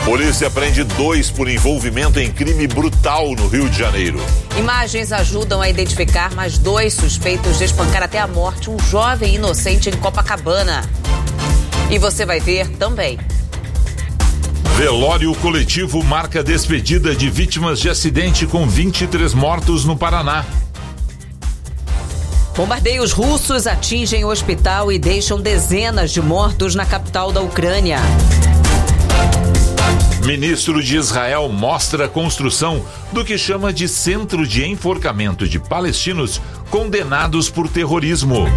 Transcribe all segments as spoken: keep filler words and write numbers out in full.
Polícia prende dois por envolvimento em crime brutal no Rio de Janeiro. Imagens ajudam a identificar mais dois suspeitos de espancar até a morte um jovem inocente em Copacabana. E você vai ver também. Velório coletivo marca despedida de vítimas de acidente com vinte e três mortos no Paraná. Bombardeios russos atingem o hospital e deixam dezenas de mortos na capital da Ucrânia. Ministro de Israel mostra a construção do que chama de centro de enforcamento de palestinos condenados por terrorismo.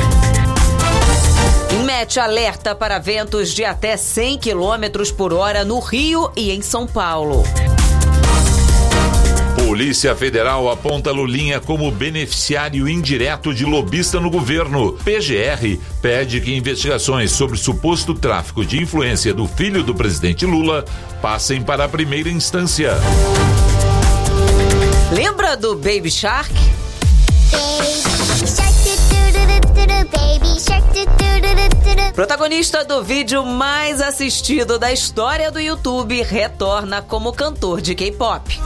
Mete alerta para ventos de até cem quilômetros por hora no Rio e em São Paulo. Polícia Federal aponta Lulinha como beneficiário indireto de lobista no governo. P G R pede que investigações sobre suposto tráfico de influência do filho do presidente Lula passem para a primeira instância. Lembra do Baby Shark? Protagonista do vídeo mais assistido da história do YouTube retorna como cantor de K-pop.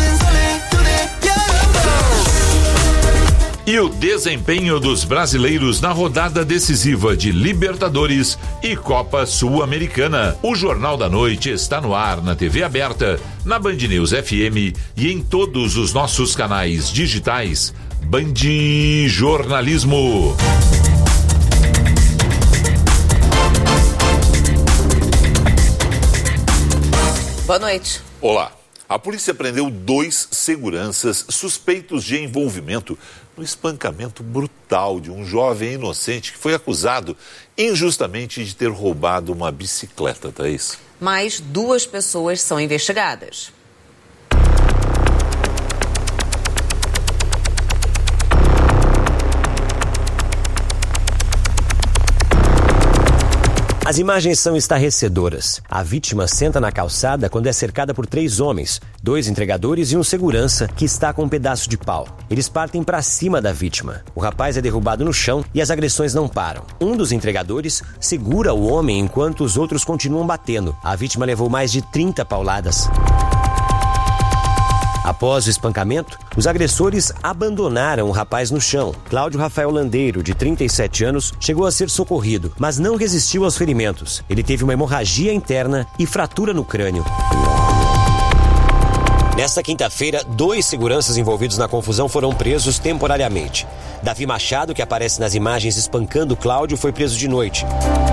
E o desempenho dos brasileiros na rodada decisiva de Libertadores e Copa Sul-Americana. O Jornal da Noite está no ar na T V aberta, na Band News F M e em todos os nossos canais digitais. Band Jornalismo. Boa noite. Olá. A polícia prendeu dois seguranças suspeitos de envolvimento no espancamento brutal de um jovem inocente que foi acusado injustamente de ter roubado uma bicicleta, Thaís. Mais duas pessoas são investigadas. As imagens são estarrecedoras. A vítima senta na calçada quando é cercada por três homens, dois entregadores e um segurança que está com um pedaço de pau. Eles partem para cima da vítima. O rapaz é derrubado no chão e as agressões não param. Um dos entregadores segura o homem enquanto os outros continuam batendo. A vítima levou mais de trinta pauladas. Após o espancamento, os agressores abandonaram o rapaz no chão. Cláudio Rafael Landeiro, de trinta e sete anos, chegou a ser socorrido, mas não resistiu aos ferimentos. Ele teve uma hemorragia interna e fratura no crânio. Nesta quinta-feira, dois seguranças envolvidos na confusão foram presos temporariamente. Davi Machado, que aparece nas imagens espancando Cláudio, foi preso de noite.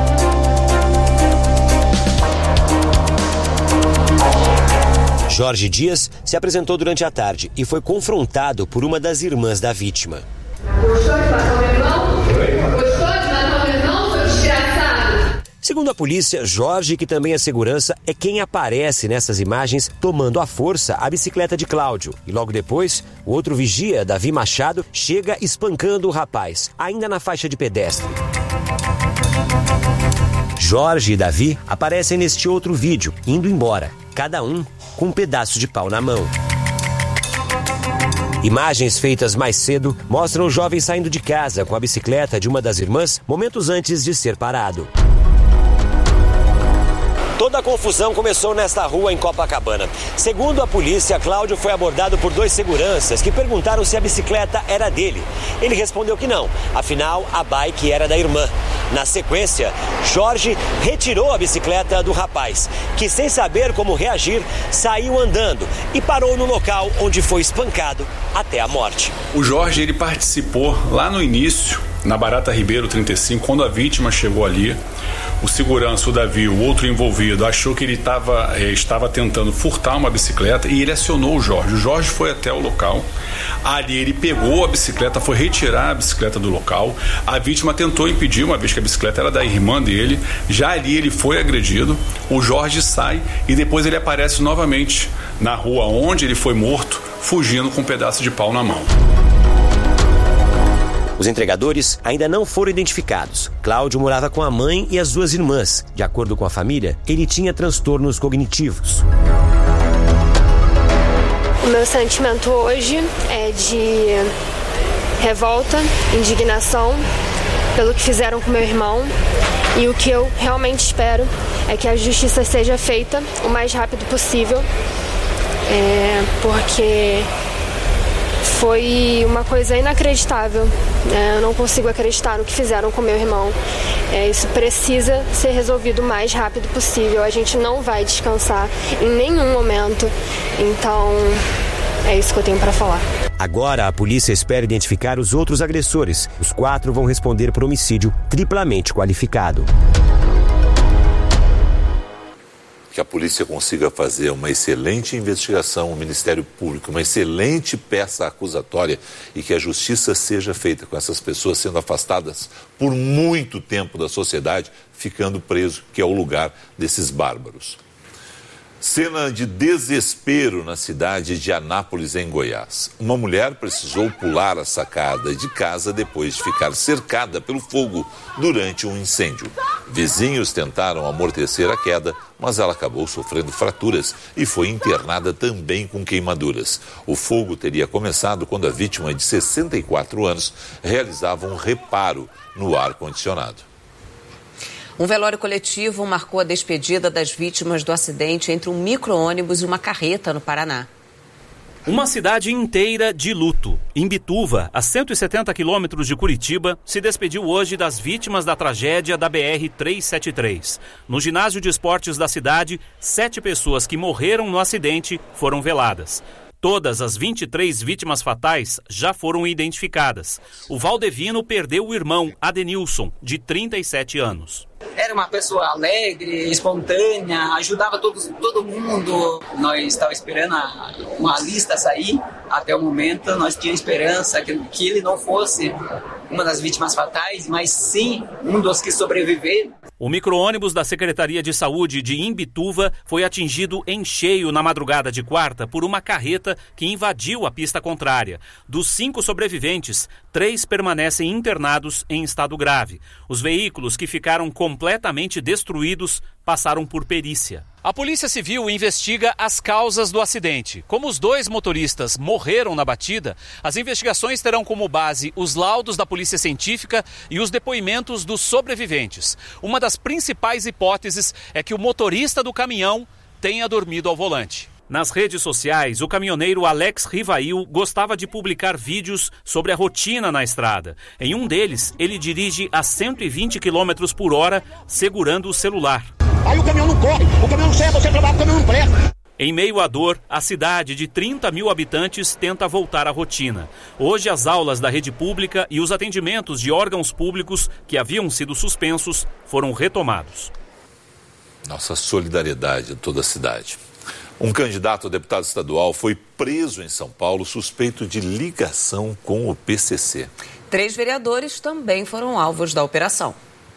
Jorge Dias se apresentou durante a tarde e foi confrontado por uma das irmãs da vítima. Gostou de matar o meu irmão? Gostou de matar o meu irmão, seu desgraçado? Segundo a polícia, Jorge, que também é segurança, é quem aparece nessas imagens tomando à força a bicicleta de Cláudio. E logo depois, o outro vigia, Davi Machado, chega espancando o rapaz, ainda na faixa de pedestre. Jorge e Davi aparecem neste outro vídeo, indo embora, cada um com um pedaço de pau na mão. Imagens feitas mais cedo mostram o jovem saindo de casa com a bicicleta de uma das irmãs momentos antes de ser parado. Toda a confusão começou nesta rua em Copacabana. Segundo a polícia, Cláudio foi abordado por dois seguranças que perguntaram se a bicicleta era dele. Ele respondeu que não, afinal a bike era da irmã. Na sequência, Jorge retirou a bicicleta do rapaz, que sem saber como reagir, saiu andando e parou no local onde foi espancado até a morte. O Jorge, ele participou lá no início, na Barata Ribeiro trinta e cinco, quando a vítima chegou ali. O segurança, o Davi, o outro envolvido, achou que ele tava, eh, estava tentando furtar uma bicicleta e ele acionou o Jorge. O Jorge foi até o local. Ali ele pegou a bicicleta, foi retirar a bicicleta do local. A vítima tentou impedir, uma vez que a bicicleta era da irmã dele. Já ali ele foi agredido. O Jorge sai e depois ele aparece novamente na rua onde ele foi morto, fugindo com um pedaço de pau na mão. Os entregadores ainda não foram identificados. Cláudio morava com a mãe e as duas irmãs. De acordo com a família, ele tinha transtornos cognitivos. O meu sentimento hoje é de revolta, indignação pelo que fizeram com meu irmão E o que eu realmente espero é que a justiça seja feita o mais rápido possível, é, porque foi uma coisa inacreditável. É, eu não consigo acreditar no que fizeram com meu irmão. É, isso precisa ser resolvido o mais rápido possível. A gente não vai descansar em nenhum momento. Então, é isso que eu tenho para falar. Agora, a polícia espera identificar os outros agressores. Os quatro vão responder por homicídio triplamente qualificado. Que a polícia consiga fazer uma excelente investigação, o Ministério Público, uma excelente peça acusatória e que a justiça seja feita com essas pessoas sendo afastadas por muito tempo da sociedade, ficando preso, que é o lugar desses bárbaros. Cena de desespero na cidade de Anápolis, em Goiás. Uma mulher precisou pular a sacada de casa depois de ficar cercada pelo fogo durante um incêndio. Vizinhos tentaram amortecer a queda, mas ela acabou sofrendo fraturas e foi internada também com queimaduras. O fogo teria começado quando a vítima, de sessenta e quatro anos, realizava um reparo no ar-condicionado. Um velório coletivo marcou a despedida das vítimas do acidente entre um micro-ônibus e uma carreta no Paraná. Uma cidade inteira de luto. Imbituva, a cento e setenta quilômetros de Curitiba, se despediu hoje das vítimas da tragédia da B R trezentos e setenta e três. No ginásio de esportes da cidade, sete pessoas que morreram no acidente foram veladas. Todas as vinte e três vítimas fatais já foram identificadas. O Valdevino perdeu o irmão, Adenilson, de trinta e sete anos. Era uma pessoa alegre, espontânea, ajudava todos, todo mundo. Nós estávamos esperando a, uma lista sair. Até o momento, nós tínhamos esperança que, que ele não fosse uma das vítimas fatais, mas sim um dos que sobreviveram. O micro-ônibus da Secretaria de Saúde de Imbituva foi atingido em cheio na madrugada de quarta por uma carreta que invadiu a pista contrária. Dos cinco sobreviventes, três permanecem internados em estado grave. Os veículos que ficaram completamente destruídos passaram por perícia. A Polícia Civil investiga as causas do acidente. Como os dois motoristas morreram na batida, as investigações terão como base os laudos da Polícia Científica e os depoimentos dos sobreviventes. Uma das principais hipóteses é que o motorista do caminhão tenha dormido ao volante. Nas redes sociais, o caminhoneiro Alex Rivail gostava de publicar vídeos sobre a rotina na estrada. Em um deles, ele dirige a cento e vinte quilômetros por hora, segurando o celular. Aí o caminhão não corre, o caminhão não serve, você trabalha, o caminhão não presta. Em meio à dor, a cidade de trinta mil habitantes tenta voltar à rotina. Hoje, as aulas da rede pública e os atendimentos de órgãos públicos que haviam sido suspensos foram retomados. Nossa solidariedade a toda a cidade. Um candidato a deputado estadual foi preso em São Paulo suspeito de ligação com o P C C. Três vereadores também foram alvos da operação.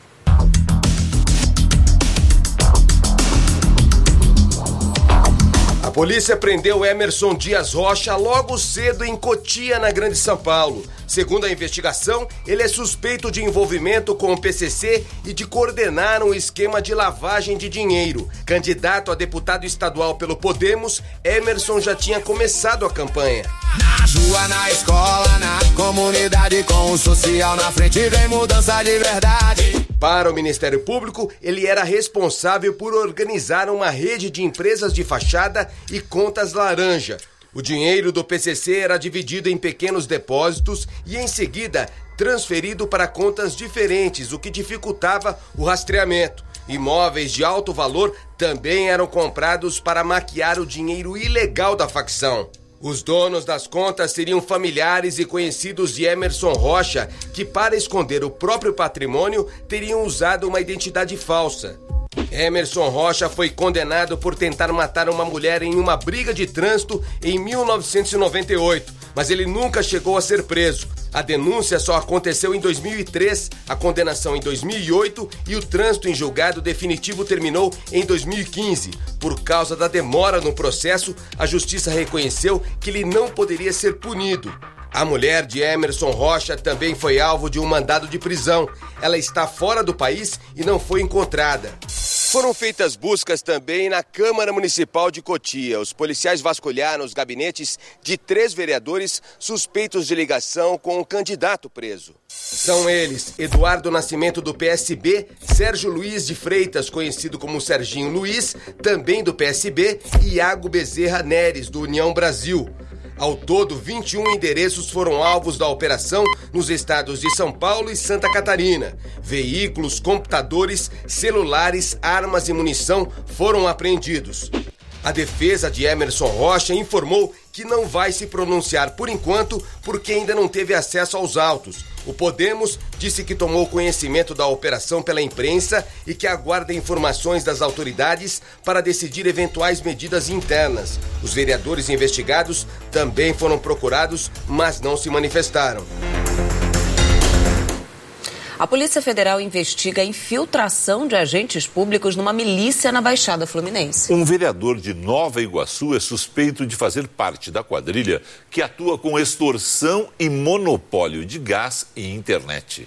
A polícia prendeu Emerson Dias Rocha logo cedo em Cotia, na Grande São Paulo. Segundo a investigação, ele é suspeito de envolvimento com o P C C e de coordenar um esquema de lavagem de dinheiro. Candidato a deputado estadual pelo Podemos, Emerson já tinha começado a campanha. Na rua, na escola, na comunidade, com o social na frente, vem mudança de verdade. Para o Ministério Público, ele era responsável por organizar uma rede de empresas de fachada e contas laranja. O dinheiro do P C C era dividido em pequenos depósitos e, em seguida, transferido para contas diferentes, o que dificultava o rastreamento. Imóveis de alto valor também eram comprados para maquiar o dinheiro ilegal da facção. Os donos das contas seriam familiares e conhecidos de Emerson Rocha, que, para esconder o próprio patrimônio, teriam usado uma identidade falsa. Emerson Rocha foi condenado por tentar matar uma mulher em uma briga de trânsito em mil novecentos e noventa e oito, mas ele nunca chegou a ser preso. A denúncia só aconteceu em dois mil e três, a condenação em dois mil e oito e o trânsito em julgado definitivo terminou em dois mil e quinze. Por causa da demora no processo, a justiça reconheceu que ele não poderia ser punido. A mulher de Emerson Rocha também foi alvo de um mandado de prisão. Ela está fora do país e não foi encontrada. Foram feitas buscas também na Câmara Municipal de Cotia. Os policiais vasculharam os gabinetes de três vereadores suspeitos de ligação com o candidato preso. São eles Eduardo Nascimento, do P S B, Sérgio Luiz de Freitas, conhecido como Serginho Luiz, também do P S B, e Iago Bezerra Neres, do União Brasil. Ao todo, vinte e um endereços foram alvos da operação nos estados de São Paulo e Santa Catarina. Veículos, computadores, celulares, armas e munição foram apreendidos. A defesa de Emerson Rocha informou que não vai se pronunciar por enquanto porque ainda não teve acesso aos autos. O Podemos disse que tomou conhecimento da operação pela imprensa e que aguarda informações das autoridades para decidir eventuais medidas internas. Os vereadores investigados também foram procurados, mas não se manifestaram. A Polícia Federal investiga a infiltração de agentes públicos numa milícia na Baixada Fluminense. Um vereador de Nova Iguaçu é suspeito de fazer parte da quadrilha que atua com extorsão e monopólio de gás e internet.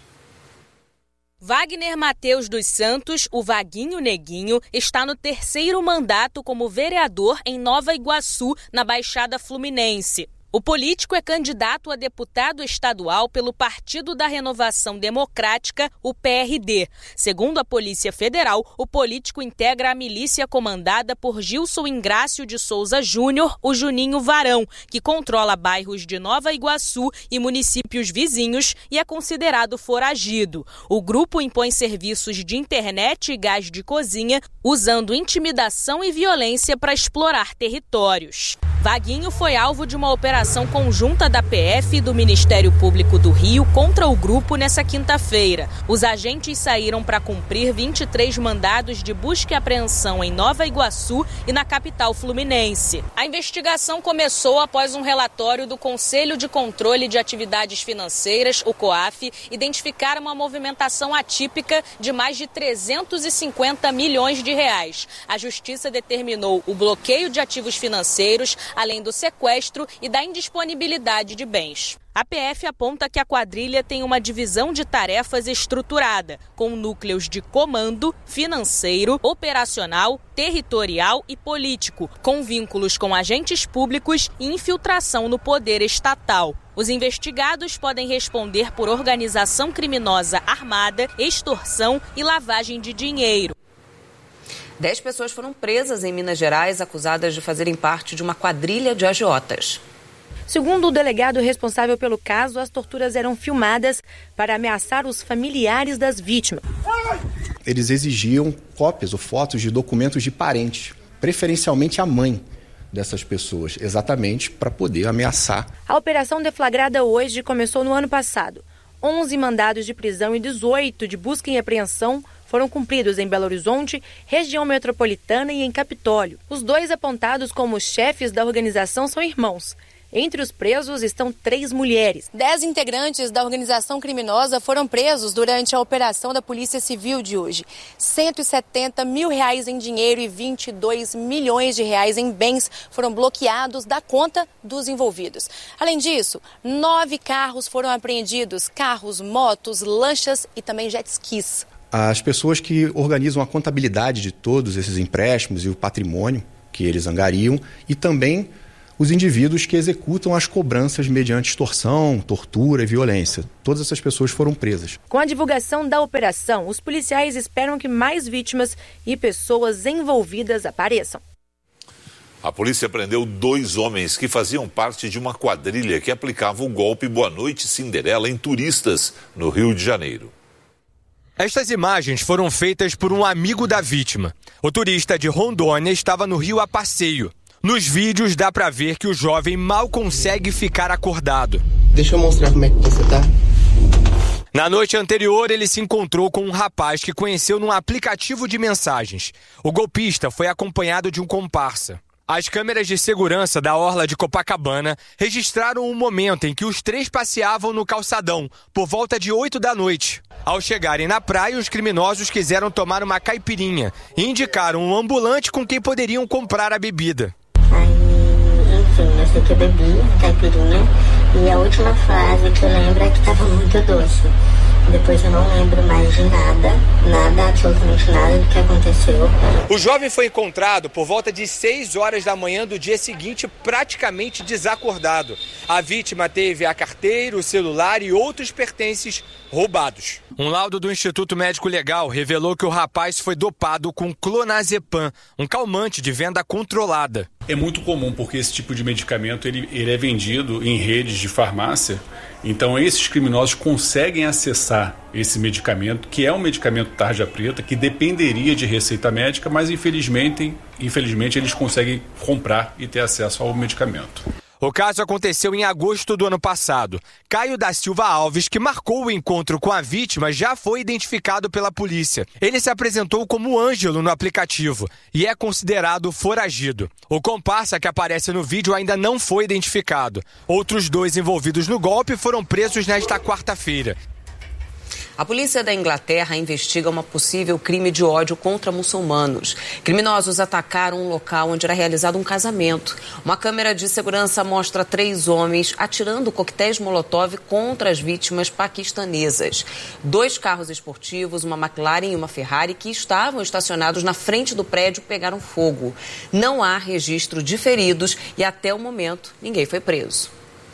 Wagner Mateus dos Santos, o Vaguinho Neguinho, está no terceiro mandato como vereador em Nova Iguaçu, na Baixada Fluminense. O político é candidato a deputado estadual pelo Partido da Renovação Democrática, o P R D. Segundo a Polícia Federal, o político integra a milícia comandada por Gilson Ingrácio de Souza Júnior, o Juninho Varão, que controla bairros de Nova Iguaçu e municípios vizinhos e é considerado foragido. O grupo impõe serviços de internet e gás de cozinha, usando intimidação e violência para explorar territórios. Vaguinho foi alvo de uma operação conjunta da P F e do Ministério Público do Rio contra o grupo nessa quinta-feira. Os agentes saíram para cumprir vinte e três mandados de busca e apreensão em Nova Iguaçu e na capital fluminense. A investigação começou após um relatório do Conselho de Controle de Atividades Financeiras, o COAF, identificar uma movimentação atípica de mais de trezentos e cinquenta milhões de reais. A Justiça determinou o bloqueio de ativos financeiros, além do sequestro e da indisponibilidade de bens. A P F aponta que a quadrilha tem uma divisão de tarefas estruturada, com núcleos de comando, financeiro, operacional, territorial e político, com vínculos com agentes públicos e infiltração no poder estatal. Os investigados podem responder por organização criminosa armada, extorsão e lavagem de dinheiro. Dez pessoas foram presas em Minas Gerais acusadas de fazerem parte de uma quadrilha de agiotas. Segundo o delegado responsável pelo caso, as torturas eram filmadas para ameaçar os familiares das vítimas. Eles exigiam cópias ou fotos de documentos de parentes, preferencialmente a mãe dessas pessoas, exatamente para poder ameaçar. A operação deflagrada hoje começou no ano passado. onze mandados de prisão e dezoito de busca e apreensão foram cumpridos em Belo Horizonte, região metropolitana e em Capitólio. Os dois apontados como chefes da organização são irmãos. Entre os presos estão três mulheres. Dez integrantes da organização criminosa foram presos durante a operação da Polícia Civil de hoje. cento e setenta mil reais em dinheiro e vinte e dois milhões de reais em bens foram bloqueados da conta dos envolvidos. Além disso, nove carros foram apreendidos, carros, motos, lanchas e também jet skis. As pessoas que organizam a contabilidade de todos esses empréstimos e o patrimônio que eles angariam e também os indivíduos que executam as cobranças mediante extorsão, tortura e violência. Todas essas pessoas foram presas. Com a divulgação da operação, os policiais esperam que mais vítimas e pessoas envolvidas apareçam. A polícia prendeu dois homens que faziam parte de uma quadrilha que aplicava o golpe Boa Noite Cinderela em turistas no Rio de Janeiro. Estas imagens foram feitas por um amigo da vítima. O turista de Rondônia estava no Rio a passeio. Nos vídeos dá pra ver que o jovem mal consegue ficar acordado. Deixa eu mostrar como é que você tá. Na noite anterior, ele se encontrou com um rapaz que conheceu num aplicativo de mensagens. O golpista foi acompanhado de um comparsa. As câmeras de segurança da orla de Copacabana registraram um momento em que os três passeavam no calçadão, por volta de oito da noite. Ao chegarem na praia, os criminosos quiseram tomar uma caipirinha e indicaram um ambulante com quem poderiam comprar a bebida. Aí, enfim, eu sei que eu bebi caipirinha e a última frase que eu lembro é que estava muito doce. Depois eu não lembro mais de nada, nada, absolutamente nada do que aconteceu. O jovem foi encontrado por volta de seis horas da manhã do dia seguinte, praticamente desacordado. A vítima teve a carteira, o celular e outros pertences roubados. Um laudo do Instituto Médico Legal revelou que o rapaz foi dopado com clonazepam, um calmante de venda controlada. É muito comum porque esse tipo de medicamento ele, ele é vendido em redes de farmácia. Então esses criminosos conseguem acessar esse medicamento, que é um medicamento tarja preta, que dependeria de receita médica, mas infelizmente, infelizmente eles conseguem comprar e ter acesso ao medicamento. O caso aconteceu em agosto do ano passado. Caio da Silva Alves, que marcou o encontro com a vítima, já foi identificado pela polícia. Ele se apresentou como Ângelo no aplicativo e é considerado foragido. O comparsa que aparece no vídeo ainda não foi identificado. Outros dois envolvidos no golpe foram presos nesta quarta-feira. A polícia da Inglaterra investiga uma possível crime de ódio contra muçulmanos. Criminosos atacaram um local onde era realizado um casamento. Uma câmera de segurança mostra três homens atirando coquetéis Molotov contra as vítimas paquistanesas. Dois carros esportivos, uma McLaren e uma Ferrari, que estavam estacionados na frente do prédio, pegaram fogo. Não há registro de feridos e, até o momento, ninguém foi preso.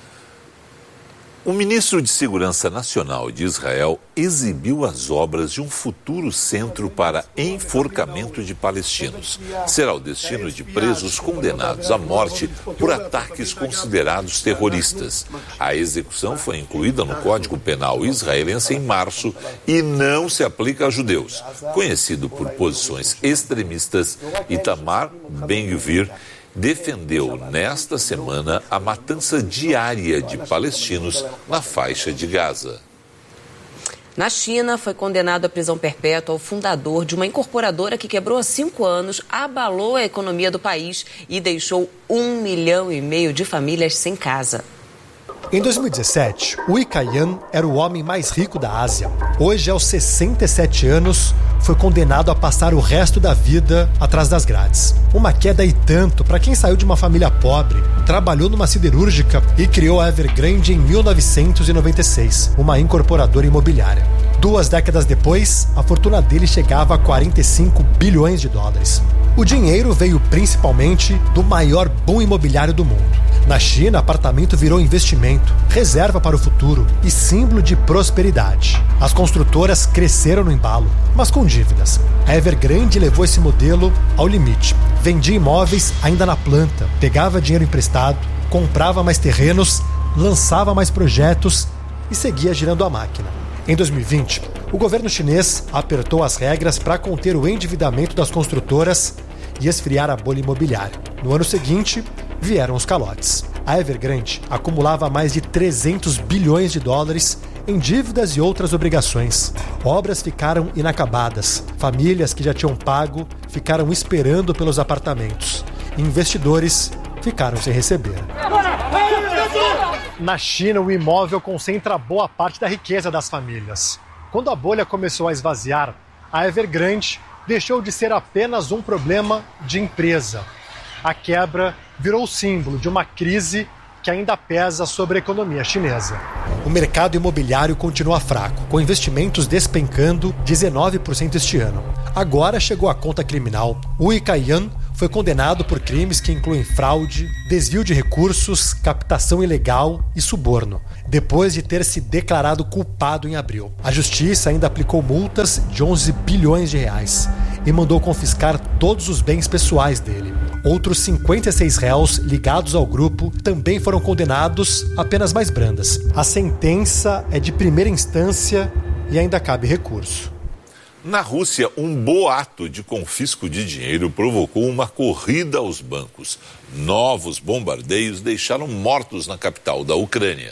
O ministro de Segurança Nacional de Israel exibiu as obras de um futuro centro para enforcamento de palestinos. Será o destino de presos condenados à morte por ataques considerados terroristas. A execução foi incluída no Código Penal israelense em março e não se aplica a judeus. Conhecido por posições extremistas, Itamar Ben-Gvir defendeu nesta semana a matança diária de palestinos na faixa de Gaza. Na China, foi condenado à prisão perpétua o fundador de uma incorporadora que quebrou há cinco anos, abalou a economia do país e deixou um milhão e meio de famílias sem casa. Em dois mil e dezessete, Wu Kaiyan era o homem mais rico da Ásia. Hoje, aos sessenta e sete anos, foi condenado a passar o resto da vida atrás das grades. Uma queda e tanto para quem saiu de uma família pobre, trabalhou numa siderúrgica e criou a Evergrande em mil novecentos e noventa e seis, uma incorporadora imobiliária. Duas décadas depois, a fortuna dele chegava a quarenta e cinco bilhões de dólares. O dinheiro veio principalmente do maior boom imobiliário do mundo. Na China, apartamento virou investimento, reserva para o futuro e símbolo de prosperidade. As construtoras cresceram no embalo, mas com dívidas. A Evergrande levou esse modelo ao limite. Vendia imóveis ainda na planta, pegava dinheiro emprestado, comprava mais terrenos, lançava mais projetos e seguia girando a máquina. Em dois mil e vinte, o governo chinês apertou as regras para conter o endividamento das construtoras e esfriar a bolha imobiliária. No ano seguinte, vieram os calotes. A Evergrande acumulava mais de trezentos bilhões de dólares em dívidas e outras obrigações. Obras ficaram inacabadas. Famílias que já tinham pago ficaram esperando pelos apartamentos. Investidores ficaram sem receber. Na China, o imóvel concentra boa parte da riqueza das famílias. Quando a bolha começou a esvaziar, a Evergrande deixou de ser apenas um problema de empresa. A quebra virou o símbolo de uma crise que ainda pesa sobre a economia chinesa. O mercado imobiliário continua fraco, com investimentos despencando dezenove por cento este ano. Agora chegou a conta criminal. Wu Kaiyan foi condenado por crimes que incluem fraude, desvio de recursos, captação ilegal e suborno, depois de ter se declarado culpado em abril. A justiça ainda aplicou multas de onze bilhões de reais e mandou confiscar todos os bens pessoais dele. Outros cinquenta e seis réus ligados ao grupo também foram condenados a penas mais brandas. A sentença é de primeira instância e ainda cabe recurso. Na Rússia, um boato de confisco de dinheiro provocou uma corrida aos bancos. Novos bombardeios deixaram mortos na capital da Ucrânia.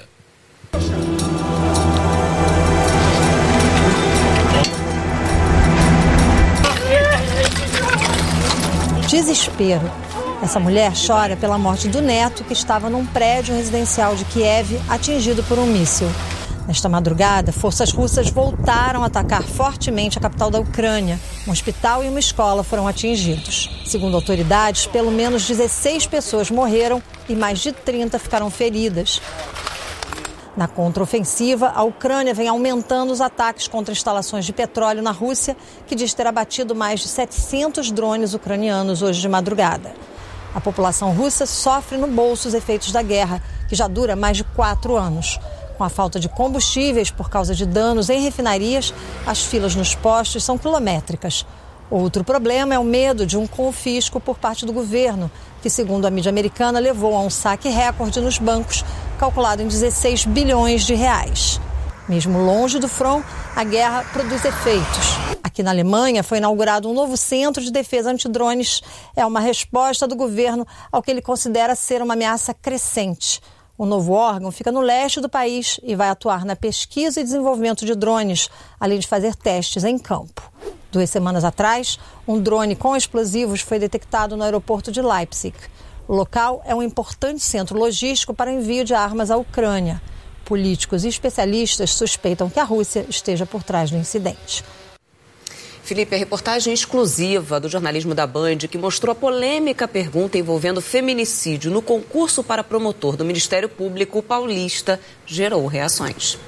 Desespero. Essa mulher chora pela morte do neto que estava num prédio residencial de Kiev atingido por um míssil. Nesta madrugada, forças russas voltaram a atacar fortemente a capital da Ucrânia. Um hospital e uma escola foram atingidos. Segundo autoridades, pelo menos dezesseis pessoas morreram e mais de trinta ficaram feridas. Na contraofensiva, a Ucrânia vem aumentando os ataques contra instalações de petróleo na Rússia, que diz ter abatido mais de setecentos drones ucranianos hoje de madrugada. A população russa sofre no bolso os efeitos da guerra, que já dura mais de quatro anos. Com a falta de combustíveis por causa de danos em refinarias, as filas nos postos são quilométricas. Outro problema é o medo de um confisco por parte do governo, que, segundo a mídia americana, levou a um saque recorde nos bancos, calculado em dezesseis bilhões de reais. Mesmo longe do front, a guerra produz efeitos. Aqui na Alemanha foi inaugurado um novo centro de defesa antidrones. É uma resposta do governo ao que ele considera ser uma ameaça crescente. O novo órgão fica no leste do país e vai atuar na pesquisa e desenvolvimento de drones, além de fazer testes em campo. Duas semanas atrás, um drone com explosivos foi detectado no aeroporto de Leipzig. O local é um importante centro logístico para envio de armas à Ucrânia. Políticos e especialistas suspeitam que a Rússia esteja por trás do incidente. Felipe, a reportagem exclusiva do jornalismo da Band, que mostrou a polêmica pergunta envolvendo feminicídio no concurso para promotor do Ministério Público paulista, gerou reações.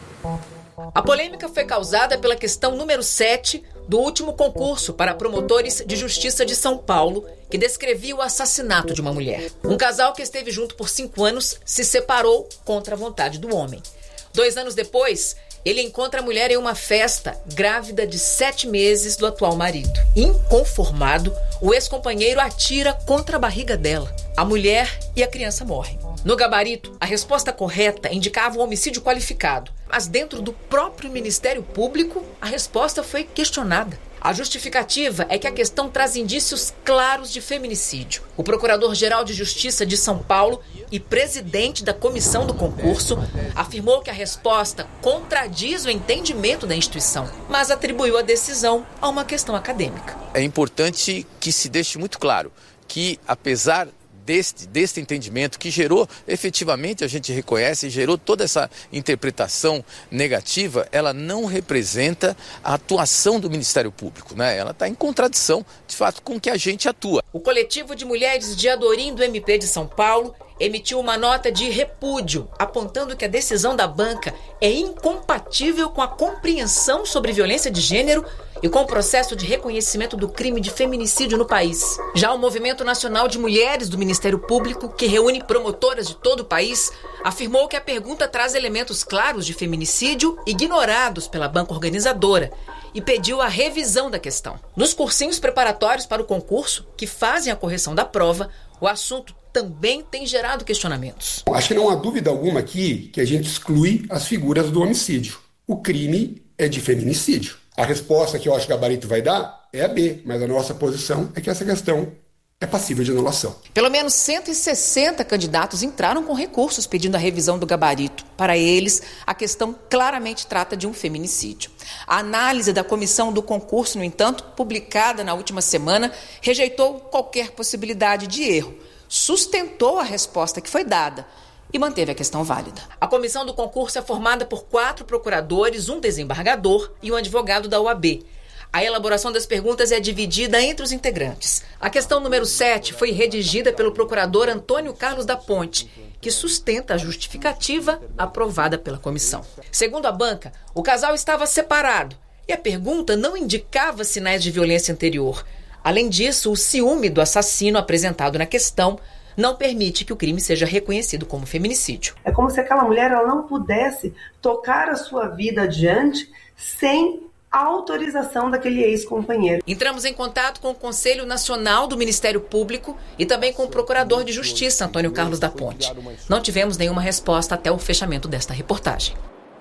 A polêmica foi causada pela questão número sete do último concurso para promotores de justiça de São Paulo, que descrevia o assassinato de uma mulher. Um casal que esteve junto por cinco anos se separou contra a vontade do homem. Dois anos depois, ele encontra a mulher em uma festa, grávida de sete meses do atual marido. Inconformado, o ex-companheiro atira contra a barriga dela. A mulher e a criança morrem. No gabarito, a resposta correta indicava um homicídio qualificado. Mas dentro do próprio Ministério Público, a resposta foi questionada. A justificativa é que a questão traz indícios claros de feminicídio. O Procurador-Geral de Justiça de São Paulo e presidente da comissão do concurso afirmou que a resposta contradiz o entendimento da instituição, mas atribuiu a decisão a uma questão acadêmica. É importante que se deixe muito claro que, apesar Deste, deste entendimento que gerou, efetivamente, a gente reconhece, gerou toda essa interpretação negativa, ela não representa a atuação do Ministério Público, né? Ela está em contradição, de fato, com o que a gente atua. O coletivo de mulheres de Adorim do M P de São Paulo emitiu uma nota de repúdio, apontando que a decisão da banca é incompatível com a compreensão sobre violência de gênero e com o processo de reconhecimento do crime de feminicídio no país. Já o Movimento Nacional de Mulheres do Ministério Público, que reúne promotoras de todo o país, afirmou que a pergunta traz elementos claros de feminicídio ignorados pela banca organizadora e pediu a revisão da questão. Nos cursinhos preparatórios para o concurso, que fazem a correção da prova, o assunto também tem gerado questionamentos. Acho que não há dúvida alguma aqui que a gente exclui as figuras do homicídio. O crime é de feminicídio. A resposta que eu acho que o gabarito vai dar é a B, mas a nossa posição é que essa questão é passível de anulação. Pelo menos cento e sessenta candidatos entraram com recursos pedindo a revisão do gabarito. Para eles, a questão claramente trata de um feminicídio. A análise da comissão do concurso, no entanto, publicada na última semana, rejeitou qualquer possibilidade de erro, sustentou a resposta que foi dada e manteve a questão válida. A comissão do concurso é formada por quatro procuradores, um desembargador e um advogado da O A B. A elaboração das perguntas é dividida entre os integrantes. A questão número sete foi redigida pelo procurador Antônio Carlos da Ponte, que sustenta a justificativa aprovada pela comissão. Segundo a banca, o casal estava separado e a pergunta não indicava sinais de violência anterior. Além disso, o ciúme do assassino apresentado na questão não permite que o crime seja reconhecido como feminicídio. É como se aquela mulher ela não pudesse tocar a sua vida adiante sem a autorização daquele ex-companheiro. Entramos em contato com o Conselho Nacional do Ministério Público e também com o Procurador de Justiça, Antônio Carlos da Ponte. Não tivemos nenhuma resposta até o fechamento desta reportagem.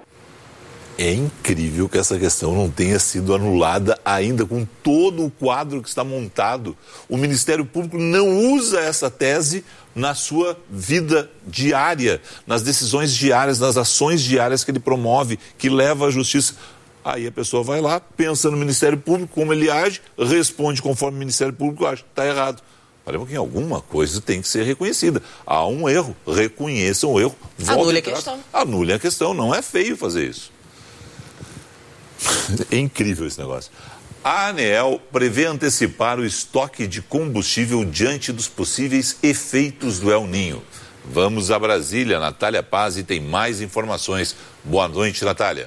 É incrível que essa questão não tenha sido anulada ainda com todo o quadro que está montado. O Ministério Público não usa essa tese na sua vida diária, nas decisões diárias, nas ações diárias que ele promove, que leva à justiça. Aí a pessoa vai lá, pensa no Ministério Público, como ele age, responde conforme o Ministério Público acha. Está errado. Olha, que alguma coisa tem que ser reconhecida. Há um erro, reconheçam o erro. Anule a questão. Anule a questão, não é feio fazer isso. É incrível esse negócio. A ANEEL prevê antecipar o estoque de combustível diante dos possíveis efeitos do El Niño. Vamos a Brasília, Natália Paz, e tem mais informações. Boa noite, Natália.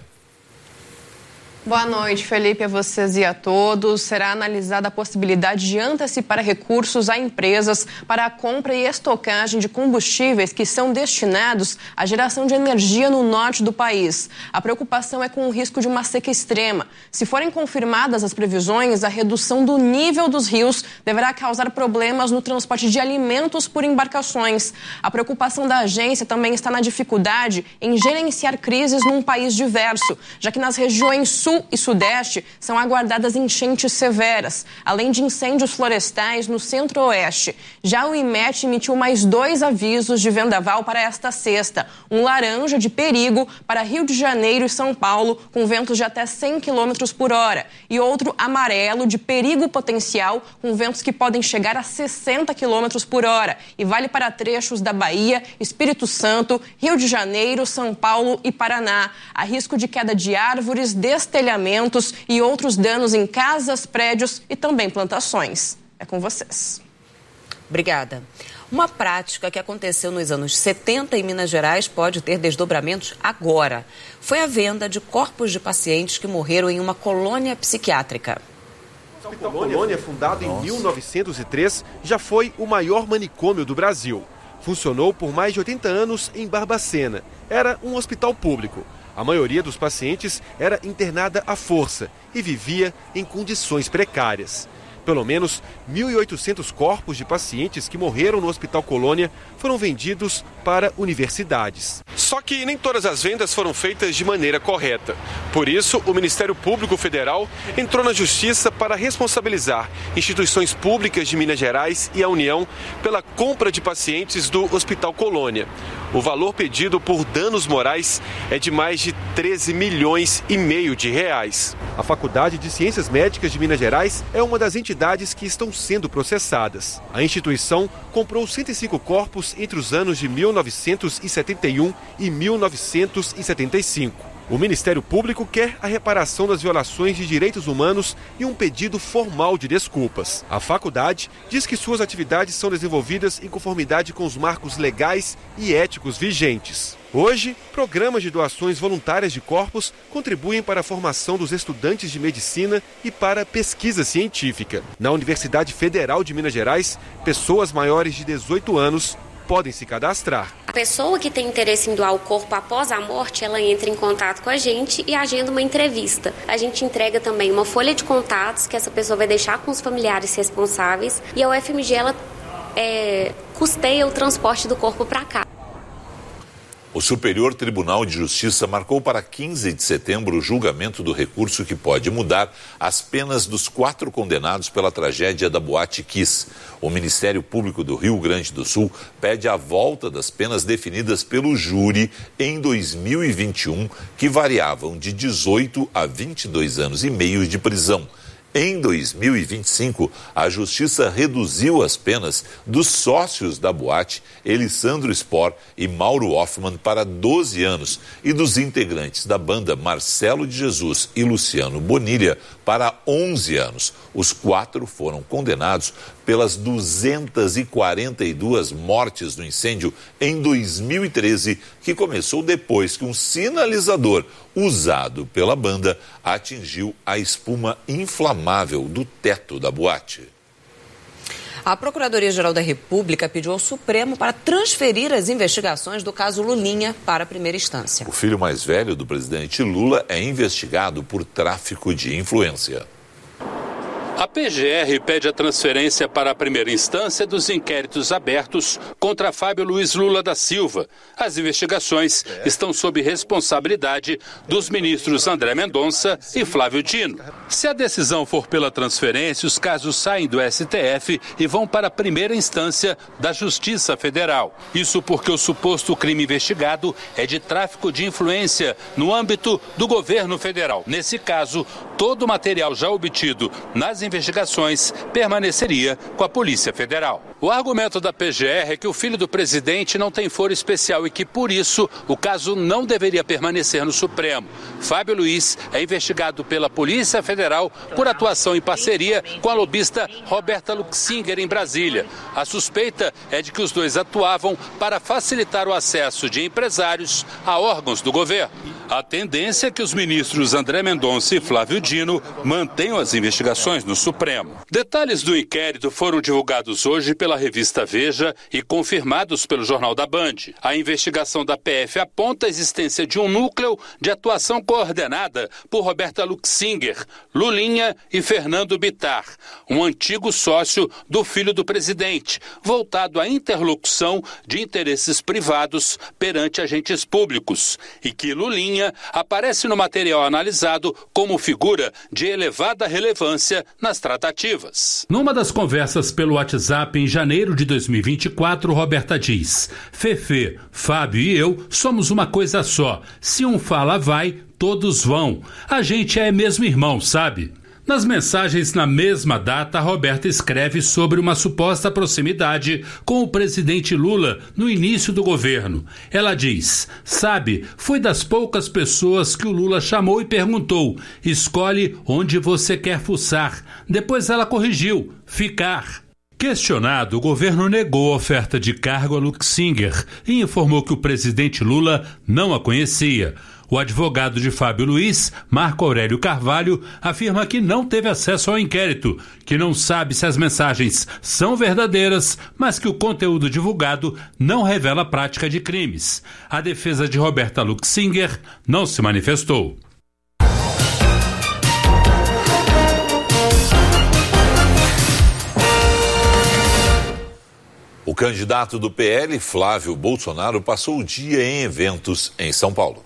Boa noite, Felipe, a vocês e a todos. Será analisada a possibilidade de antecipar recursos a empresas para a compra e estocagem de combustíveis que são destinados à geração de energia no norte do país. A preocupação é com o risco de uma seca extrema. Se forem confirmadas as previsões, a redução do nível dos rios deverá causar problemas no transporte de alimentos por embarcações. A preocupação da agência também está na dificuldade em gerenciar crises num país diverso, já que nas regiões sul e sudeste são aguardadas enchentes severas, além de incêndios florestais no centro-oeste. Já o IMET emitiu mais dois avisos de vendaval para esta sexta. Um laranja de perigo para Rio de Janeiro e São Paulo, com ventos de até cem quilômetros por hora. E outro amarelo de perigo potencial, com ventos que podem chegar a sessenta quilômetros por hora. E vale para trechos da Bahia, Espírito Santo, Rio de Janeiro, São Paulo e Paraná. Há risco de queda de árvores, destelhamentos e outros danos em casas, prédios e também plantações. É com vocês. Obrigada. Uma prática que aconteceu nos anos setenta em Minas Gerais pode ter desdobramentos agora. Foi a venda de corpos de pacientes que morreram em uma colônia psiquiátrica. O Hospital Colônia, fundado em mil novecentos e três, já foi o maior manicômio do Brasil. Funcionou por mais de oitenta anos em Barbacena. Era um hospital público. A maioria dos pacientes era internada à força e vivia em condições precárias. Pelo menos mil e oitocentos corpos de pacientes que morreram no Hospital Colônia foram vendidos para universidades. Só que nem todas as vendas foram feitas de maneira correta. Por isso, o Ministério Público Federal entrou na Justiça para responsabilizar instituições públicas de Minas Gerais e a União pela compra de pacientes do Hospital Colônia. O valor pedido por danos morais é de mais de treze milhões e meio de reais. A Faculdade de Ciências Médicas de Minas Gerais é uma das entidades que estão sendo processadas. A instituição comprou cento e cinco corpos entre os anos de mil novecentos e setenta e um e mil novecentos e setenta e cinco. O Ministério Público quer a reparação das violações de direitos humanos e um pedido formal de desculpas. A faculdade diz que suas atividades são desenvolvidas em conformidade com os marcos legais e éticos vigentes. Hoje, programas de doações voluntárias de corpos contribuem para a formação dos estudantes de medicina e para a pesquisa científica. Na Universidade Federal de Minas Gerais, pessoas maiores de dezoito anos podem se cadastrar. A pessoa que tem interesse em doar o corpo após a morte, ela entra em contato com a gente e agenda uma entrevista. A gente entrega também uma folha de contatos que essa pessoa vai deixar com os familiares responsáveis e a U F M G ela, é, custeia o transporte do corpo para cá. O Superior Tribunal de Justiça marcou para quinze de setembro o julgamento do recurso que pode mudar as penas dos quatro condenados pela tragédia da Boate Kiss. O Ministério Público do Rio Grande do Sul pede a volta das penas definidas pelo júri em dois mil e vinte e um, que variavam de dezoito a vinte e dois anos e meio de prisão. Em dois mil e vinte e cinco, a Justiça reduziu as penas dos sócios da boate, Elisandro Spor e Mauro Hoffman, para doze anos e dos integrantes da banda Marcelo de Jesus e Luciano Bonilha para onze anos. Os quatro foram condenados pelas duzentas e quarenta e duas mortes do incêndio em dois mil e treze, que começou depois que um sinalizador usado pela banda atingiu a espuma inflamável do teto da boate. A Procuradoria-Geral da República pediu ao Supremo para transferir as investigações do caso Lulinha para a primeira instância. O filho mais velho do presidente Lula é investigado por tráfico de influência. A P G R pede a transferência para a primeira instância dos inquéritos abertos contra Fábio Luiz Lula da Silva. As investigações estão sob responsabilidade dos ministros André Mendonça e Flávio Dino. Se a decisão for pela transferência, os casos saem do S T F e vão para a primeira instância da Justiça Federal. Isso porque o suposto crime investigado é de tráfico de influência no âmbito do governo federal. Nesse caso, todo o material já obtido nas investigações permaneceria com a Polícia Federal. O argumento da P G R é que o filho do presidente não tem foro especial e que, por isso, o caso não deveria permanecer no Supremo. Fábio Luiz é investigado pela Polícia Federal por atuação em parceria com a lobista Roberta Luxinger em Brasília. A suspeita é de que os dois atuavam para facilitar o acesso de empresários a órgãos do governo. A tendência é que os ministros André Mendonça e Flávio Dino mantenham as investigações no Supremo. Detalhes do inquérito foram divulgados hoje pela revista Veja e confirmados pelo Jornal da Band. A investigação da P F aponta a existência de um núcleo de atuação coordenada por Roberta Luxinger, Lulinha e Fernando Bittar, um antigo sócio do filho do presidente, voltado à interlocução de interesses privados perante agentes públicos, e que Lulinha aparece no material analisado como figura de elevada relevância nas tratativas. Numa das conversas pelo WhatsApp em janeiro de dois mil e vinte e quatro, Roberta diz: Fefe, Fábio e eu somos uma coisa só. Se um fala vai, todos vão. A gente é mesmo irmão, sabe? Nas mensagens na mesma data, Roberta escreve sobre uma suposta proximidade com o presidente Lula no início do governo. Ela diz: sabe, foi das poucas pessoas que o Lula chamou e perguntou: escolhe onde você quer fuçar. Depois ela corrigiu: ficar. Questionado, o governo negou a oferta de cargo a Luxinger e informou que o presidente Lula não a conhecia. O advogado de Fábio Luiz, Marco Aurélio Carvalho, afirma que não teve acesso ao inquérito, que não sabe se as mensagens são verdadeiras, mas que o conteúdo divulgado não revela a prática de crimes. A defesa de Roberta Luxinger não se manifestou. O candidato do P L, Flávio Bolsonaro, passou o dia em eventos em São Paulo.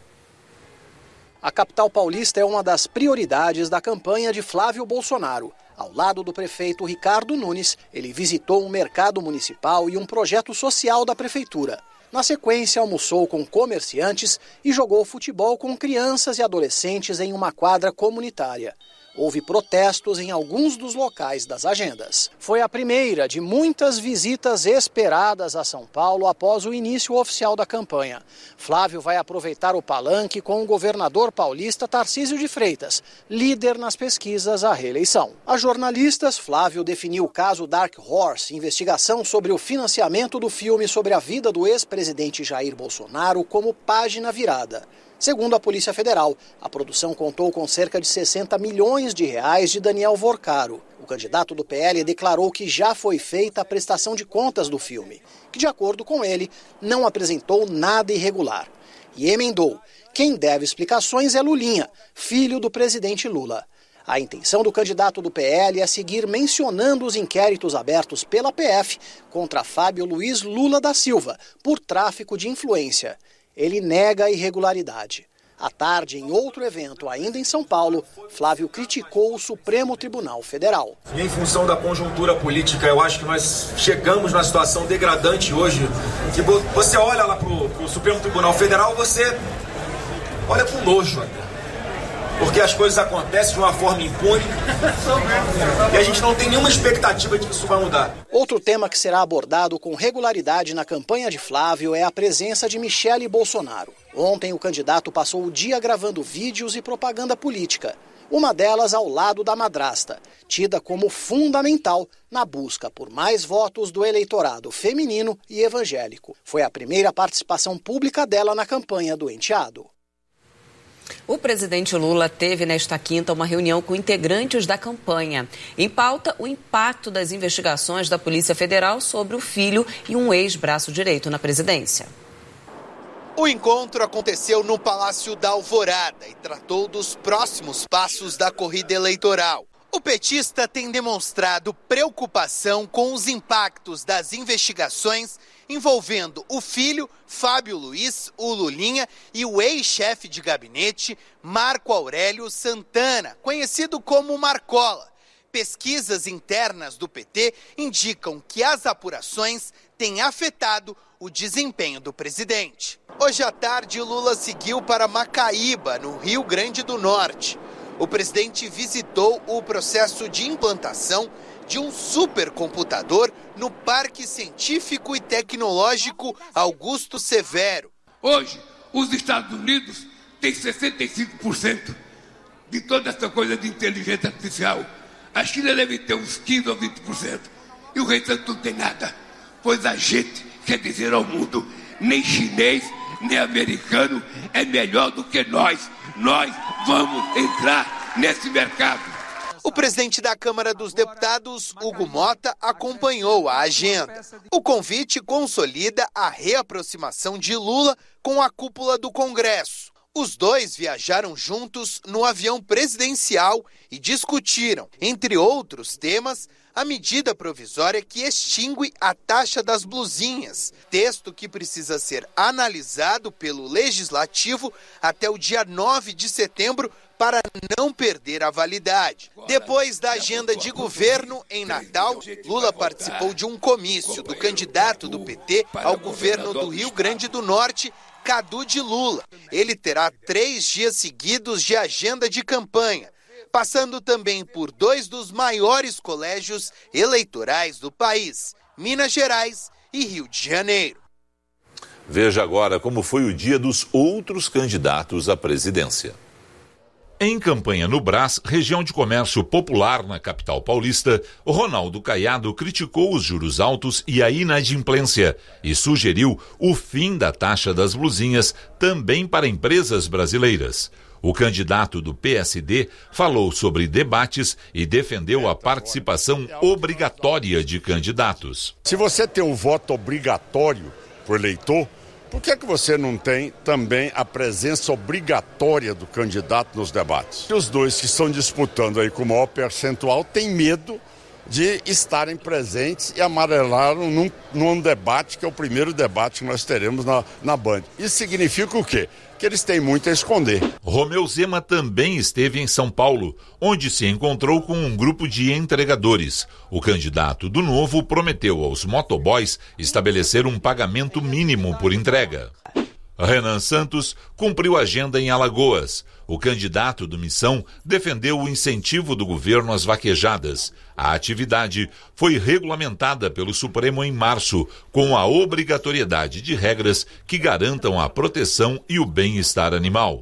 A capital paulista é uma das prioridades da campanha de Flávio Bolsonaro. Ao lado do prefeito Ricardo Nunes, ele visitou um mercado municipal e um projeto social da prefeitura. Na sequência, almoçou com comerciantes e jogou futebol com crianças e adolescentes em uma quadra comunitária. Houve protestos em alguns dos locais das agendas. Foi a primeira de muitas visitas esperadas a São Paulo após o início oficial da campanha. Flávio vai aproveitar o palanque com o governador paulista Tarcísio de Freitas, líder nas pesquisas à reeleição. A jornalistas, Flávio definiu o caso Dark Horse, investigação sobre o financiamento do filme sobre a vida do ex-presidente Jair Bolsonaro, como página virada. Segundo a Polícia Federal, a produção contou com cerca de sessenta milhões de reais de Daniel Vorcaro. O candidato do P L declarou que já foi feita a prestação de contas do filme, que, de acordo com ele, não apresentou nada irregular. E emendou: quem deve explicações é Lulinha, filho do presidente Lula. A intenção do candidato do P L é seguir mencionando os inquéritos abertos pela P F contra Fábio Luiz Lula da Silva por tráfico de influência. Ele nega a irregularidade. À tarde, em outro evento ainda em São Paulo, Flávio criticou o Supremo Tribunal Federal. E em função da conjuntura política, eu acho que nós chegamos numa situação degradante hoje, que você olha lá para o Supremo Tribunal Federal, você olha com nojo ainda. Porque as coisas acontecem de uma forma impune e a gente não tem nenhuma expectativa de que isso vai mudar. Outro tema que será abordado com regularidade na campanha de Flávio é a presença de Michele Bolsonaro. Ontem, o candidato passou o dia gravando vídeos e propaganda política. Uma delas ao lado da madrasta, tida como fundamental na busca por mais votos do eleitorado feminino e evangélico. Foi a primeira participação pública dela na campanha do enteado. O presidente Lula teve nesta quinta uma reunião com integrantes da campanha. Em pauta, o impacto das investigações da Polícia Federal sobre o filho e um ex-braço direito na presidência. O encontro aconteceu no Palácio da Alvorada e tratou dos próximos passos da corrida eleitoral. O petista tem demonstrado preocupação com os impactos das investigações envolvendo o filho, Fábio Luiz, o Lulinha, e o ex-chefe de gabinete, Marco Aurélio Santana, conhecido como Marcola. Pesquisas internas do P T indicam que as apurações têm afetado o desempenho do presidente. Hoje à tarde, Lula seguiu para Macaíba, no Rio Grande do Norte. O presidente visitou o processo de implantação de um supercomputador no Parque Científico e Tecnológico Augusto Severo. Hoje, os Estados Unidos têm sessenta e cinco por cento de toda essa coisa de inteligência artificial. A China deve ter uns quinze ou vinte por cento. E o restante não tem nada. Pois a gente quer dizer ao mundo, nem chinês, nem americano é melhor do que nós. Nós vamos entrar nesse mercado. O presidente da Câmara dos Deputados, Hugo Mota, acompanhou a agenda. O convite consolida a reaproximação de Lula com a cúpula do Congresso. Os dois viajaram juntos no avião presidencial e discutiram, entre outros temas, a medida provisória que extingue a taxa das blusinhas, texto que precisa ser analisado pelo Legislativo até o dia nove de setembro para não perder a validade. Depois da agenda de governo em Natal, Lula participou de um comício do candidato do P T ao governo do Rio Grande do Norte, Cadu de Lula. Ele terá três dias seguidos de agenda de campanha, passando também por dois dos maiores colégios eleitorais do país, Minas Gerais e Rio de Janeiro. Veja agora como foi o dia dos outros candidatos à presidência. Em campanha no Brás, região de comércio popular na capital paulista, Ronaldo Caiado criticou os juros altos e a inadimplência e sugeriu o fim da taxa das blusinhas também para empresas brasileiras. O candidato do P S D falou sobre debates e defendeu a participação obrigatória de candidatos. Se você tem um voto obrigatório por eleitor, por que, que você não tem também a presença obrigatória do candidato nos debates? Os dois que estão disputando aí com o maior percentual têm medo de estarem presentes e amarelaram num, num debate que é o primeiro debate que nós teremos na, na Band. Isso significa o quê? Que eles têm muito a esconder. Romeu Zema também esteve em São Paulo, onde se encontrou com um grupo de entregadores. O candidato do Novo prometeu aos motoboys estabelecer um pagamento mínimo por entrega. Renan Santos cumpriu agenda em Alagoas. O candidato do Missão defendeu o incentivo do governo às vaquejadas. A atividade foi regulamentada pelo Supremo em março, com a obrigatoriedade de regras que garantam a proteção e o bem-estar animal.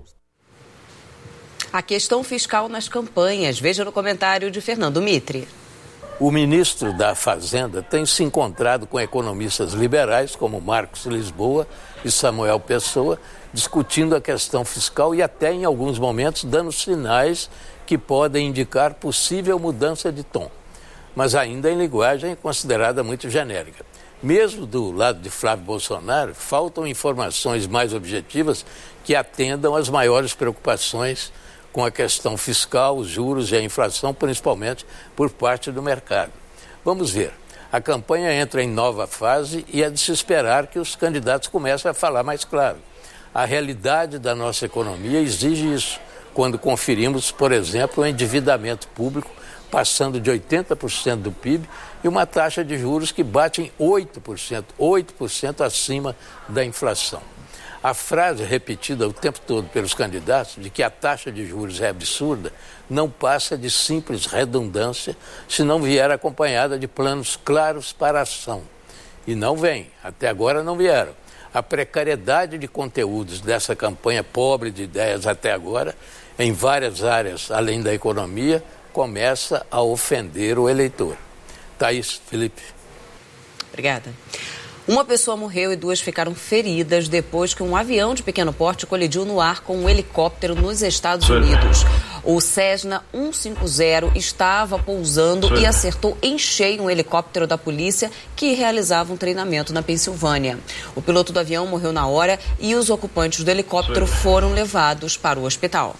A questão fiscal nas campanhas. Veja no comentário de Fernando Mitre. O ministro da Fazenda tem se encontrado com economistas liberais como Marcos Lisboa e Samuel Pessoa, discutindo a questão fiscal e até, em alguns momentos, dando sinais que podem indicar possível mudança de tom, mas ainda em linguagem considerada muito genérica. Mesmo do lado de Flávio Bolsonaro, faltam informações mais objetivas que atendam às maiores preocupações com a questão fiscal, os juros e a inflação, principalmente por parte do mercado. Vamos ver. A campanha entra em nova fase e é de se esperar que os candidatos comecem a falar mais claro. A realidade da nossa economia exige isso, quando conferimos, por exemplo, o endividamento público passando de oitenta por cento do P I B e uma taxa de juros que bate em oito por cento, oito por cento acima da inflação. A frase repetida o tempo todo pelos candidatos de que a taxa de juros é absurda não passa de simples redundância se não vier acompanhada de planos claros para a ação. E não vem, até agora não vieram. A precariedade de conteúdos dessa campanha pobre de ideias até agora, em várias áreas além da economia, começa a ofender o eleitor. Thaís, Felipe. Obrigada. Uma pessoa morreu e duas ficaram feridas depois que um avião de pequeno porte colidiu no ar com um helicóptero nos Estados Unidos. O Cessna cento e cinquenta estava pousando e acertou em cheio um helicóptero da polícia que realizava um treinamento na Pensilvânia. O piloto do avião morreu na hora e os ocupantes do helicóptero foram levados para o hospital.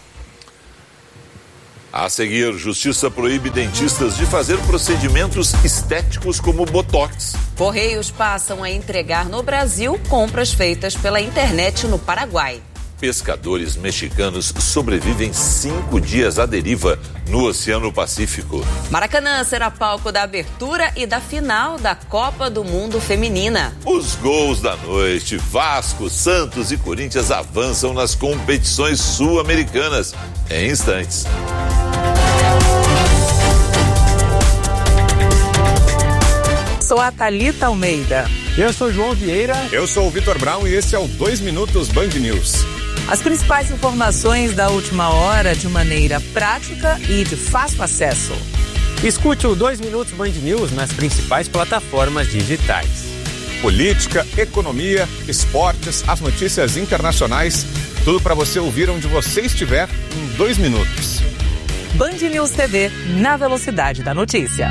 A seguir, Justiça proíbe dentistas de fazer procedimentos estéticos como botox. Correios passam a entregar no Brasil compras feitas pela internet no Paraguai. Pescadores mexicanos sobrevivem cinco dias à deriva no Oceano Pacífico. Maracanã será palco da abertura e da final da Copa do Mundo Feminina. Os gols da noite. Vasco, Santos e Corinthians avançam nas competições sul-americanas em instantes. sou a Thalita Almeida. Eu sou João Vieira. Eu sou o Vitor Brown e esse é o dois Minutos Band News. As principais informações da última hora de maneira prática e de fácil acesso. Escute o dois Minutos Band News nas principais plataformas digitais. Política, economia, esportes, as notícias internacionais, tudo para você ouvir onde você estiver em dois minutos. Band News T V, na velocidade da notícia.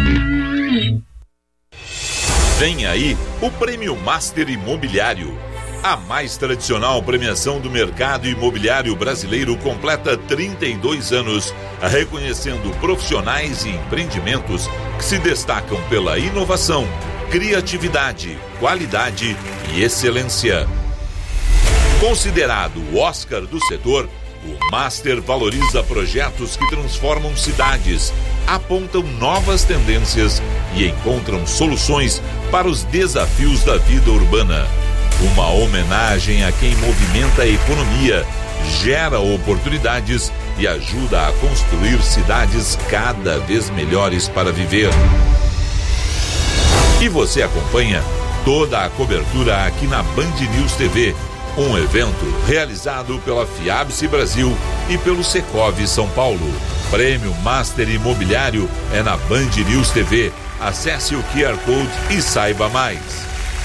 Vem aí o Prêmio Master Imobiliário. A mais tradicional premiação do mercado imobiliário brasileiro completa trinta e dois anos, reconhecendo profissionais e empreendimentos que se destacam pela inovação, criatividade, qualidade e excelência. Considerado o Oscar do setor, o Master valoriza projetos que transformam cidades, apontam novas tendências e encontram soluções para os desafios da vida urbana. Uma homenagem a quem movimenta a economia, gera oportunidades e ajuda a construir cidades cada vez melhores para viver. E você acompanha toda a cobertura aqui na Band News T V, um evento realizado pela Fiabse Brasil e pelo Secov São Paulo. Prêmio Master Imobiliário é na Band News T V. Acesse o Q R Code e saiba mais.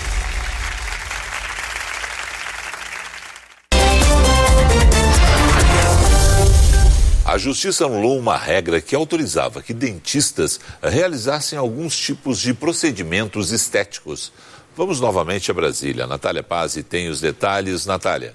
A Justiça anulou uma regra que autorizava que dentistas realizassem alguns tipos de procedimentos estéticos. Vamos novamente a Brasília. Natália Pazzi tem os detalhes. Natália.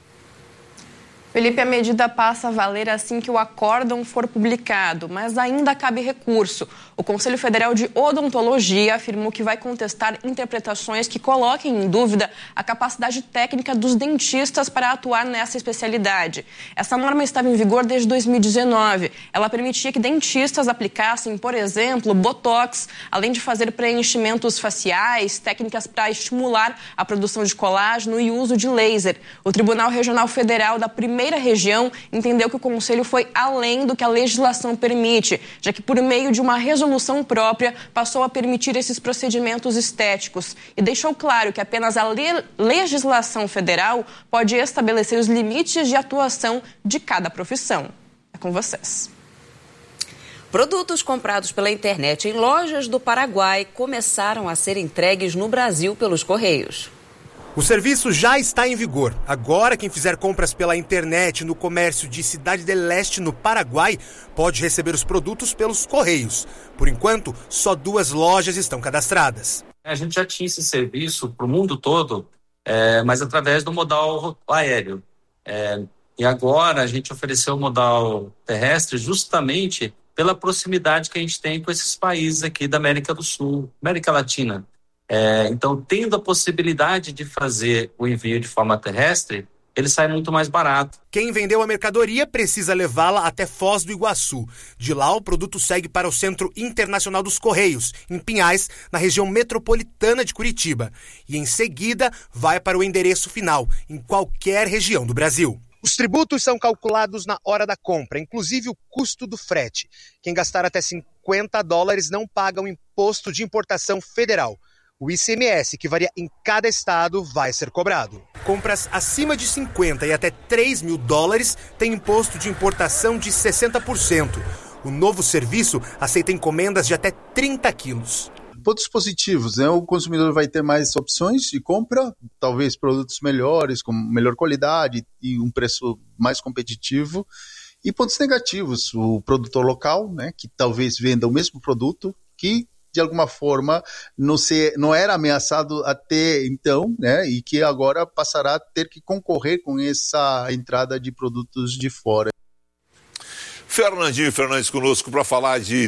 Felipe, a medida passa a valer assim que o acórdão for publicado, mas ainda cabe recurso. O Conselho Federal de Odontologia afirmou que vai contestar interpretações que coloquem em dúvida a capacidade técnica dos dentistas para atuar nessa especialidade. Essa norma estava em vigor desde dois mil e dezenove. Ela permitia que dentistas aplicassem, por exemplo, botox, além de fazer preenchimentos faciais, técnicas para estimular a produção de colágeno e uso de laser. O Tribunal Regional Federal da Primeira Região entendeu que o Conselho foi além do que a legislação permite, já que por meio de uma resolução própria passou a permitir esses procedimentos estéticos e deixou claro que apenas a le- legislação federal pode estabelecer os limites de atuação de cada profissão. É com vocês. Produtos comprados pela internet em lojas do Paraguai começaram a ser entregues no Brasil pelos Correios. O serviço já está em vigor. Agora, quem fizer compras pela internet no comércio de Cidade del Este, no Paraguai, pode receber os produtos pelos Correios. Por enquanto, só duas lojas estão cadastradas. A gente já tinha esse serviço para o mundo todo, é, mas através do modal aéreo. É, e agora a gente ofereceu o modal terrestre justamente pela proximidade que a gente tem com esses países aqui da América do Sul, América Latina. É, então, tendo a possibilidade de fazer o envio de forma terrestre, ele sai muito mais barato. Quem vendeu a mercadoria precisa levá-la até Foz do Iguaçu. De lá, o produto segue para o Centro Internacional dos Correios, em Pinhais, na região metropolitana de Curitiba. E, em seguida, vai para o endereço final, em qualquer região do Brasil. Os tributos são calculados na hora da compra, inclusive o custo do frete. Quem gastar até cinquenta dólares não paga o imposto de importação federal. O I C M S, que varia em cada estado, vai ser cobrado. Compras acima de cinquenta e até três mil dólares têm imposto de importação de sessenta por cento. O novo serviço aceita encomendas de até trinta quilos. Pontos positivos, né? O consumidor vai ter mais opções de compra, talvez produtos melhores, com melhor qualidade e um preço mais competitivo. E pontos negativos, o produtor local, né, que talvez venda o mesmo produto, que de alguma forma não, se, não era ameaçado até então, né, e que agora passará a ter que concorrer com essa entrada de produtos de fora. Fernandinho Fernandes conosco para falar de